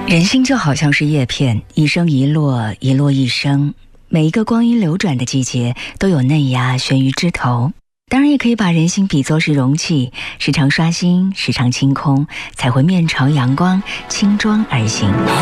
人心就好像是叶片，一生一落，一落一生。每一个光阴流转的季节，都有嫩芽悬于枝头。当然，也可以把人心比作是容器，时常刷新，时常清空，才会面朝阳光，轻装而行。